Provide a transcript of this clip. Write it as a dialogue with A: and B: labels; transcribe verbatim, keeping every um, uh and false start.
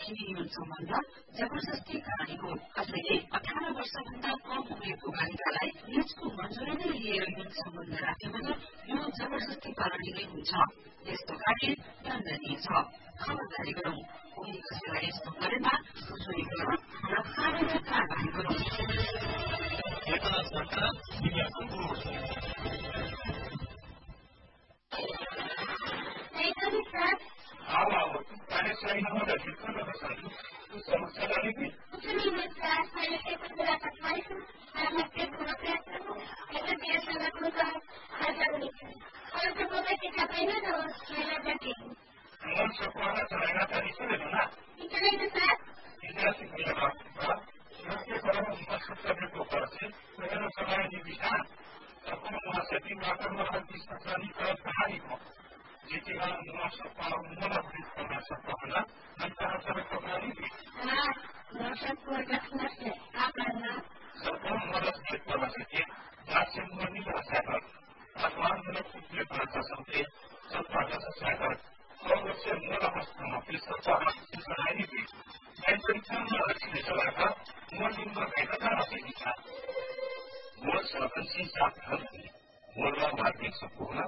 A: यौन सम्बन्ध जबरजस्ती कहानी हो। कसैले अठार वर्षभन्दा कम उमेरको बालिकालाई यसको मन्जुरी नै लिएर यौन सम्बन्ध राख्यो भने यो जबरजस्ती पालनी नै हुन्छ। यस्तो कार्य दण्डनीय छ। खबरदारी गरौं। कोही कसैलाई यस्तो गरेमा सुसुरी गरौं र कानुनी कारवाही गरौं।
B: More self-conscious, more love, I think, support.